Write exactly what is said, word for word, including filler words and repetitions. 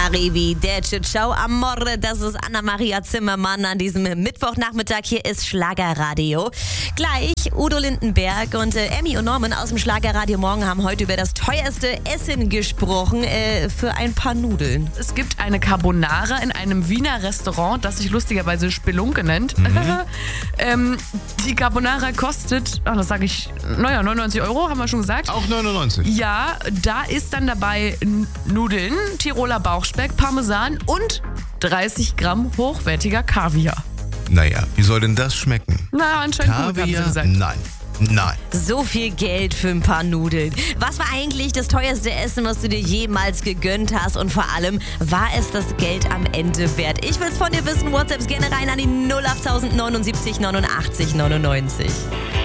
Arrivederci, ciao amore, das ist Anna-Maria Zimmermann an diesem Mittwochnachmittag. Hier ist Schlagerradio. Gleich Udo Lindenberg und äh, Emmy und Norman aus dem Schlagerradio Morgen haben heute über das teuerste Essen gesprochen äh, für ein paar Nudeln. Es gibt eine Carbonara in einem Wiener Restaurant, das sich lustigerweise Spelunke nennt. Mhm. ähm, die Carbonara kostet, ach, das sage ich, naja, neunundneunzig Euro, haben wir schon gesagt. Auch neunundneunzig? Ja, da ist dann dabei N- Nudeln, Tiroler Bauchspeck, Parmesan und dreißig Gramm hochwertiger Kaviar. Naja, wie soll denn das schmecken? Na, anscheinend gut, haben sie Kaviar? gesagt. Nein. Nein. So viel Geld für ein paar Nudeln. Was war eigentlich das teuerste Essen, was du dir jemals gegönnt hast? Und vor allem, war es das Geld am Ende wert? Ich will's von dir wissen. WhatsApps gerne rein an die null acht neunundsiebzig neunundachtzig neunundneunzig.